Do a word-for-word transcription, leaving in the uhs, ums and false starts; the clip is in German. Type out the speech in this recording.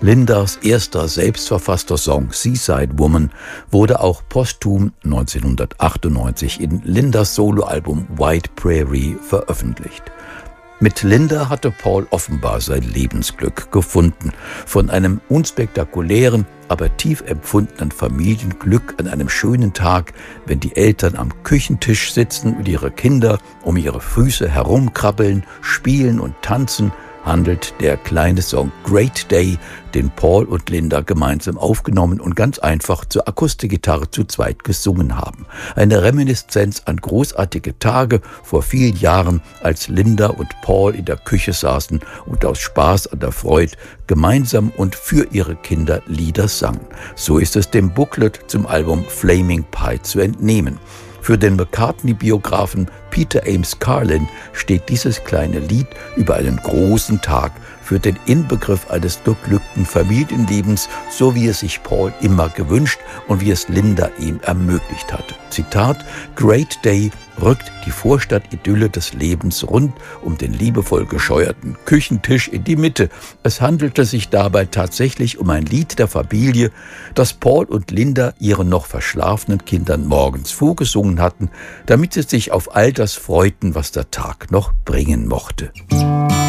Lindas erster selbstverfasster Song Seaside Woman wurde auch posthum neunzehnhundertachtundneunzig in Lindas Soloalbum White Prairie veröffentlicht. Mit Linda hatte Paul offenbar sein Lebensglück gefunden. Von einem unspektakulären, aber tief empfundenen Familienglück an einem schönen Tag, wenn die Eltern am Küchentisch sitzen und ihre Kinder um ihre Füße herumkrabbeln, spielen und tanzen, handelt der kleine Song Great Day, den Paul und Linda gemeinsam aufgenommen und ganz einfach zur Akustikgitarre zu zweit gesungen haben. Eine Reminiszenz an großartige Tage vor vielen Jahren, als Linda und Paul in der Küche saßen und aus Spaß an der Freude gemeinsam und für ihre Kinder Lieder sangen. So ist es dem Booklet zum Album Flaming Pie zu entnehmen. Für den McCartney-Biografen Peter Ames Carlin steht dieses kleine Lied über einen großen Tag, für den Inbegriff eines durchglückten Familienlebens, so wie es sich Paul immer gewünscht und wie es Linda ihm ermöglicht hatte. Zitat: Great Day rückt die Vorstadt-Idylle des Lebens rund um den liebevoll gescheuerten Küchentisch in die Mitte. Es handelte sich dabei tatsächlich um ein Lied der Familie, das Paul und Linda ihren noch verschlafenen Kindern morgens vorgesungen hatten, damit sie sich auf all das freuten, was der Tag noch bringen mochte.